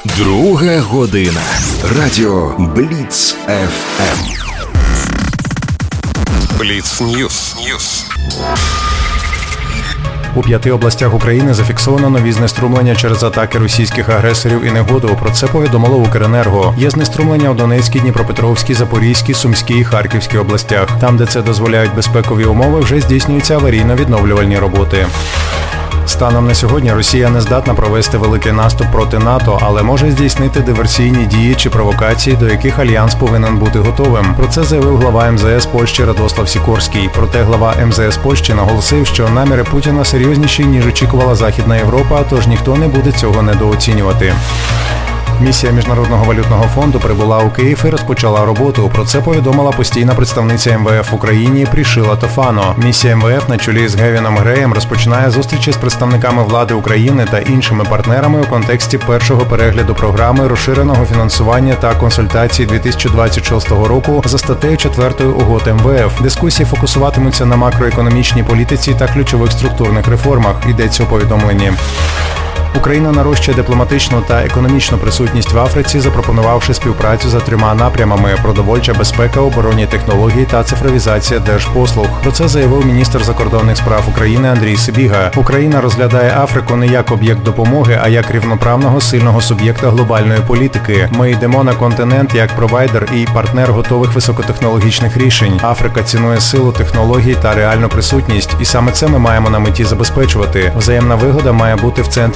Друга година. Радіо Бліц ФМ. Бліц Ньюс. У 5 областях України зафіксовано нові знеструмлення через атаки російських агресорів і негоду. Про це повідомило Укренерго. Є знеструмлення у Донецькій, Дніпропетровській, Запорізькій, Сумській і Харківській областях. Там, де це дозволяють безпекові умови, вже здійснюються аварійно-відновлювальні роботи. Станом на сьогодні Росія не здатна провести великий наступ проти НАТО, але може здійснити диверсійні дії чи провокації, до яких Альянс повинен бути готовим. Про це заявив глава МЗС Польщі Радослав Сікорський. Проте глава МЗС Польщі наголосив, що наміри Путіна серйозніші, ніж очікувала Західна Європа, тож ніхто не буде цього недооцінювати. Місія Міжнародного валютного фонду прибула у Київ і розпочала роботу. Про це повідомила постійна представниця МВФ в Україні Прішила Тофано. Місія МВФ на чолі з Гевіном Греєм розпочинає зустрічі з представниками влади України та іншими партнерами у контексті першого перегляду програми розширеного фінансування та консультацій 2026 року за статтею 4 угод МВФ. Дискусії фокусуватимуться на макроекономічній політиці та ключових структурних реформах, йдеться у повідомленні. Україна нарощує дипломатичну та економічну присутність в Африці, запропонувавши співпрацю за 3 напрямами – продовольча безпека, оборонні технології та цифровізація держпослуг. Про це заявив міністр закордонних справ України Андрій Сибіга. Україна розглядає Африку не як об'єкт допомоги, а як рівноправного сильного суб'єкта глобальної політики. Ми йдемо на континент як провайдер і партнер готових високотехнологічних рішень. Африка цінує силу, технології та реальну присутність, і саме це ми маємо на меті забезпечувати. Взаємна вигода має бути в центрі